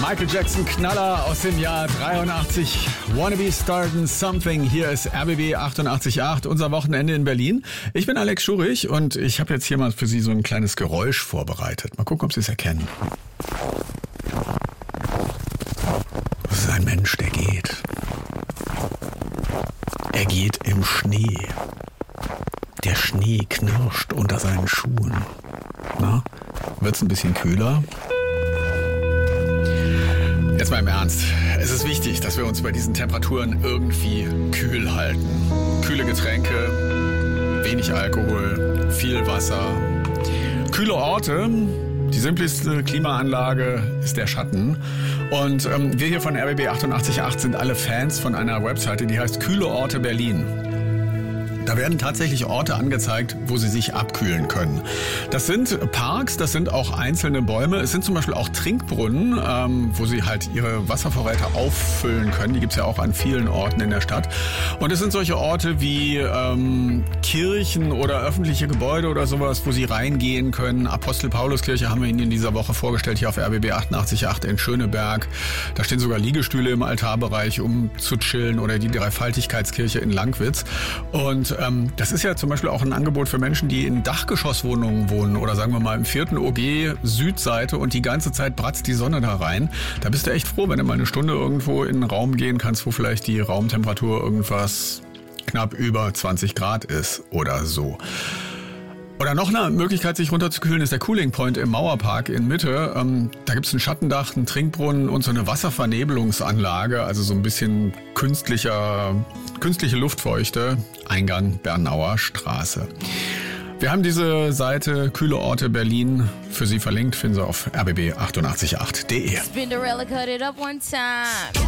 Michael Jackson Knaller aus dem Jahr 83. Wanna be starting something. Hier ist RBB 88.8, unser Wochenende in Berlin. Ich bin Alex Schurich und ich habe jetzt hier mal für Sie so ein kleines Geräusch vorbereitet. Mal gucken, ob Sie es erkennen. Das ist ein Mensch, der geht. Er geht im Schnee. Der Schnee knirscht unter seinen Schuhen. Na, wird's ein bisschen kühler? Jetzt mal im Ernst. Es ist wichtig, dass wir uns bei diesen Temperaturen irgendwie kühl halten. Kühle Getränke, wenig Alkohol, viel Wasser. Kühle Orte. Die simpleste Klimaanlage ist der Schatten. Und wir hier von RBB 88.8 sind alle Fans von einer Webseite, die heißt Kühle Orte Berlin. Da werden tatsächlich Orte angezeigt, wo Sie sich abkühlen können. Das sind Parks, das sind auch einzelne Bäume. Es sind zum Beispiel auch Trinkbrunnen, wo Sie halt Ihre Wasservorräte auffüllen können. Die gibt's ja auch an vielen Orten in der Stadt. Und es sind solche Orte wie Kirchen oder öffentliche Gebäude oder sowas, wo Sie reingehen können. Apostel-Paulus-Kirche haben wir Ihnen in dieser Woche vorgestellt, hier auf RBB 88.8 in Schöneberg. Da stehen sogar Liegestühle im Altarbereich, um zu chillen, oder die Dreifaltigkeitskirche in Langwitz. Und das ist ja zum Beispiel auch ein Angebot für Menschen, die in Dachgeschosswohnungen wohnen oder sagen wir mal im 4. OG Südseite und die ganze Zeit bratzt die Sonne da rein. Da bist du echt froh, wenn du mal eine Stunde irgendwo in einen Raum gehen kannst, wo vielleicht die Raumtemperatur irgendwas knapp über 20 Grad ist oder so. Oder noch eine Möglichkeit, sich runterzukühlen, ist der Cooling Point im Mauerpark in Mitte. Da gibt's ein Schattendach, einen Trinkbrunnen und so eine Wasservernebelungsanlage, also so ein bisschen künstliche Luftfeuchte. Eingang Bernauer Straße. Wir haben diese Seite Kühle Orte Berlin für Sie verlinkt, finden Sie auf rbb888.de.